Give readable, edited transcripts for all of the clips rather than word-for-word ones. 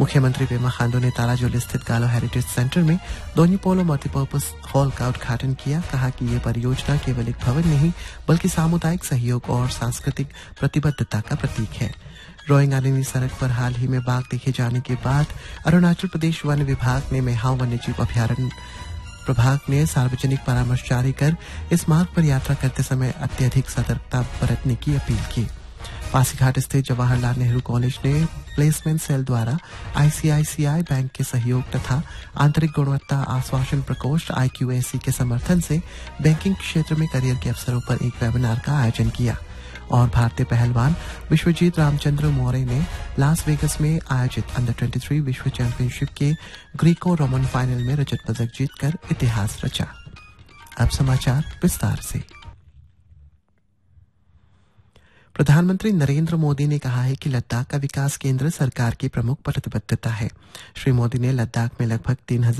मुख्यमंत्री पेमा खांडू ने ताराजोली स्थित गालो हेरिटेज सेंटर में दोन्यी पोलो मल्टीपर्पज हॉल का उद्घाटन किया। कहा कि ये परियोजना केवल एक भवन नहीं बल्कि सामुदायिक सहयोग और सांस्कृतिक प्रतिबद्धता का प्रतीक है। रोइंग आलिनी सड़क पर हाल ही में बाघ देखे जाने के बाद अरुणाचल प्रदेश वन विभाग ने मेहाव वन्यजीव अभयारण्य प्रभाग ने सार्वजनिक परामर्श जारी कर इस मार्ग पर यात्रा करते समय अत्यधिक सतर्कता बरतने की अपील की। पासीघाट स्थित जवाहरलाल नेहरू कॉलेज ने प्लेसमेंट सेल द्वारा आईसीआईसीआई बैंक के सहयोग तथा आंतरिक गुणवत्ता आश्वासन प्रकोष्ठ IQAC के समर्थन से बैंकिंग क्षेत्र में करियर के अवसरों पर एक वेबिनार का आयोजन किया। और भारतीय पहलवान विश्वजीत रामचंद्र मौर्य ने लास वेगस में आयोजित अंडर 23 विश्व चैंपियनशिप के ग्रीको रोमन फाइनल में रजत पदक जीतकर इतिहास रचा। अब समाचार विस्तार से। प्रधानमंत्री नरेंद्र मोदी ने कहा है कि लद्दाख का विकास केंद्र सरकार की प्रमुख प्रतिबद्धता है। श्री मोदी ने लद्दाख में लगभग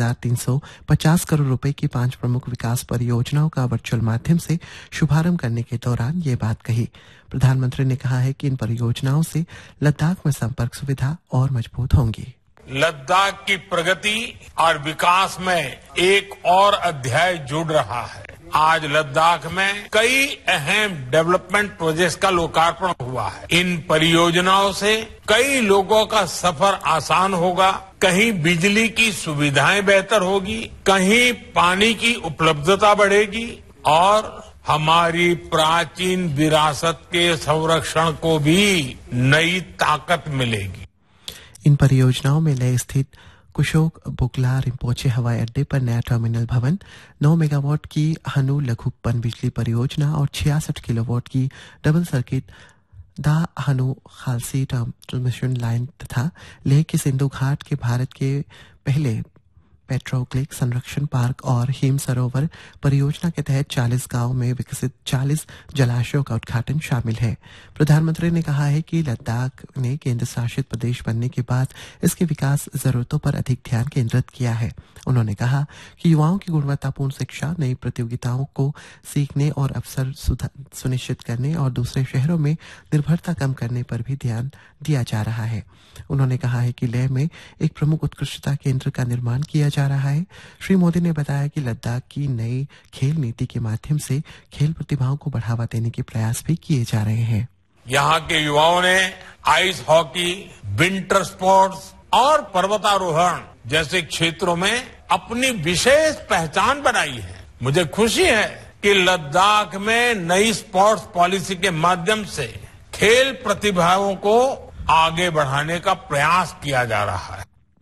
3,350 करोड़ रुपए की 5 प्रमुख विकास परियोजनाओं का वर्चुअल माध्यम से शुभारंभ करने के दौरान ये बात कही। प्रधानमंत्री ने कहा है कि इन परियोजनाओं से लद्दाख में संपर्क सुविधा और मजबूत होंगी। लद्दाख की प्रगति और विकास में एक और अध्याय जुड़ रहा है। आज लद्दाख में कई अहम डेवलपमेंट प्रोजेक्ट्स का लोकार्पण हुआ है। इन परियोजनाओं से कई लोगों का सफर आसान होगा, कहीं बिजली की सुविधाएं बेहतर होगी, कहीं पानी की उपलब्धता बढ़ेगी और हमारी प्राचीन विरासत के संरक्षण को भी नई ताकत मिलेगी। इन परियोजनाओं में लेह स्थित कुशोक बुकला रिम्पोचे हवाई अड्डे पर नया टर्मिनल भवन, 9 मेगावाट की हनु लघु पन बिजली परियोजना और 66 किलोवाट की डबल सर्किट दा हनु खालसी ट्रांसमिशन लाइन तथा लेह के सिंधु घाट के भारत के पहले पेट्रोक्लिक संरक्षण पार्क और हिम सरोवर परियोजना के तहत 40 गांव में विकसित 40 जलाशयों का उद्घाटन शामिल है। प्रधानमंत्री ने कहा है कि लद्दाख ने केंद्र शासित प्रदेश बनने के बाद इसके विकास जरूरतों पर अधिक ध्यान केंद्रित किया है। उन्होंने कहा कि युवाओं की गुणवत्तापूर्ण शिक्षा, नई प्रतियोगिताओं को सीखने और अवसर सुनिश्चित करने और दूसरे शहरों में निर्भरता कम करने पर भी ध्यान दिया जा रहा है। उन्होंने कहा है कि लेह में एक प्रमुख उत्कृष्टता केंद्र का निर्माण किया जा रहा है। श्री मोदी ने बताया कि लद्दाख की नई खेल नीति के माध्यम से खेल प्रतिभाओं को बढ़ावा देने के प्रयास भी किए जा रहे हैं। यहाँ के युवाओं ने आइस हॉकी, विंटर स्पोर्ट्स और पर्वतारोहण जैसे क्षेत्रों में अपनी विशेष पहचान बनाई है। मुझे खुशी है कि लद्दाख में नई स्पोर्ट्स पॉलिसी के माध्यम से खेल प्रतिभाओं को आगे बढ़ाने का प्रयास किया जा रहा है।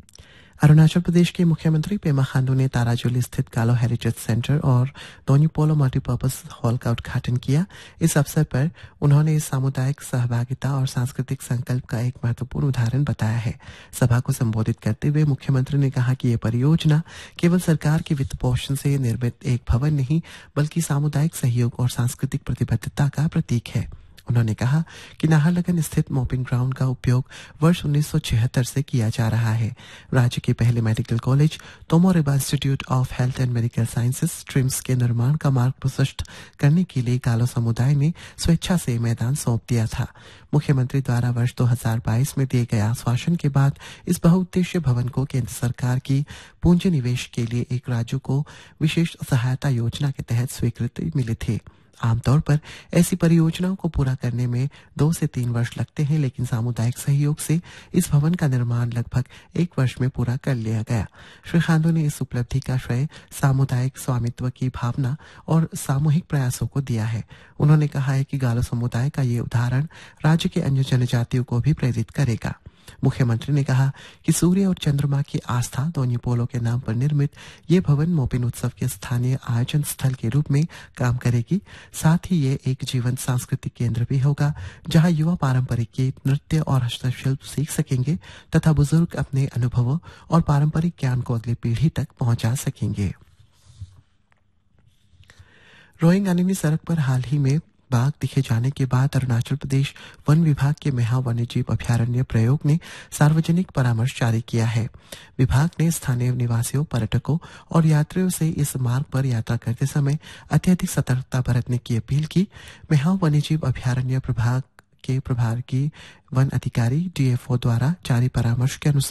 अरुणाचल प्रदेश के मुख्यमंत्री पेमा खांडू ने ताराजोली स्थित गालो हेरिटेज सेंटर और दोन्यी पोलो मल्टीपर्पज हॉल का उद्घाटन किया। इस अवसर पर उन्होंने इस सामुदायिक सहभागिता और सांस्कृतिक संकल्प का एक महत्वपूर्ण उदाहरण बताया है। सभा को संबोधित करते हुए मुख्यमंत्री ने कहा कि ये परियोजना केवल सरकार के वित्त पोषण से निर्मित एक भवन नहीं बल्कि सामुदायिक सहयोग और सांस्कृतिक प्रतिबद्धता का प्रतीक है। उन्होंने कहा कि नाहरलगन स्थित मोपिंग ग्राउंड का उपयोग वर्ष 1976 से किया जा रहा है। राज्य के पहले medical college Tomo Riba institute of health and medical sciences TRIMS के निर्माण का मार्ग प्रशस्त करने के लिए गालो समुदाय ने स्वेच्छा से मैदान सौंप दिया था। मुख्यमंत्री द्वारा वर्ष 2022 में दिए गए आश्वासन के बाद इस बहुउद्देशीय भवन को केंद्र सरकार की पूंजी निवेश के लिए एक राज्य को विशेष सहायता योजना के तहत स्वीकृति मिली थी। आमतौर पर ऐसी परियोजनाओं को पूरा करने में 2 से 3 वर्ष लगते हैं, लेकिन सामुदायिक सहयोग से इस भवन का निर्माण लगभग 1 वर्ष में पूरा कर लिया गया। श्री खांडू ने इस उपलब्धि का श्रेय सामुदायिक स्वामित्व की भावना और सामूहिक प्रयासों को दिया है। उन्होंने कहा है कि गालो समुदाय का ये उदाहरण राज्य के अन्य जनजातियों को भी प्रेरित करेगा। मुख्यमंत्री ने कहा कि सूर्य और चंद्रमा की आस्था दोन्यी पोलो के नाम पर निर्मित ये भवन मोपिन उत्सव के स्थानीय आयोजन स्थल के रूप में काम करेगी। साथ ही ये एक जीवंत सांस्कृतिक केंद्र भी होगा जहां युवा पारंपरिक गीत, नृत्य और हस्तशिल्प सीख सकेंगे तथा बुजुर्ग अपने अनुभवों और पारंपरिक ज्ञान को अगली पीढ़ी तक पहुंचा सकेंगे। रोइंग आनिनी सड़क पर हाल ही में बाघ दिखे जाने के बाद अरुणाचल प्रदेश वन विभाग के मेहाव वन्यजीव अभयारण्य प्रयोग ने सार्वजनिक परामर्श जारी किया है। विभाग ने स्थानीय निवासियों, पर्यटकों और यात्रियों से इस मार्ग पर यात्रा करते समय अत्यधिक सतर्कता बरतने की अपील की। मेहाव वन्यजीव अभयारण्य प्रभाग के प्रभारी वन अधिकारी DFO द्वारा जारी परामर्श के अनुसार